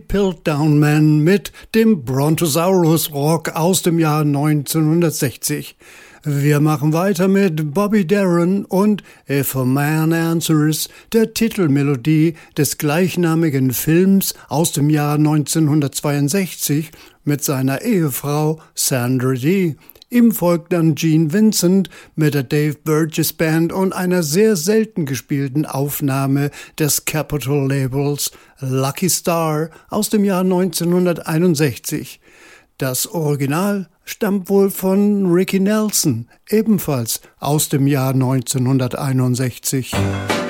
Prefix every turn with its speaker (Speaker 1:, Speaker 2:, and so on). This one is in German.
Speaker 1: Piltdown Man mit dem Brontosaurus Rock aus dem Jahr 1960. Wir machen weiter mit Bobby Darin und If a Man Answers, der Titelmelodie des gleichnamigen Films aus dem Jahr 1962 mit seiner Ehefrau Sandra Dee. Ihm folgt dann Gene Vincent mit der Dave Burgess Band und einer sehr selten gespielten Aufnahme des Capitol-Labels Lucky Star aus dem Jahr 1961. Das Original stammt wohl von Ricky Nelson, ebenfalls aus dem Jahr 1961.